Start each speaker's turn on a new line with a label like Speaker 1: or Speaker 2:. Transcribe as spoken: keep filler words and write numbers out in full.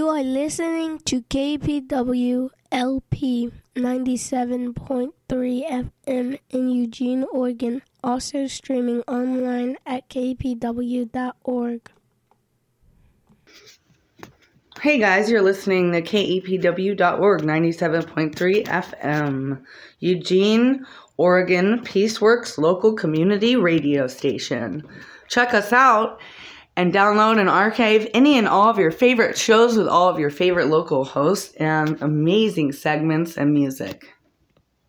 Speaker 1: You are listening to K P W L P ninety-seven point three F M in Eugene, Oregon, also streaming online at k p w dot org.
Speaker 2: Hey guys, you're listening to K E P W dot org, ninety-seven point three F M, Eugene, Oregon, Peaceworks local community radio station. Check us out and download and archive any and all of your favorite shows with all of your favorite local hosts and amazing segments and music.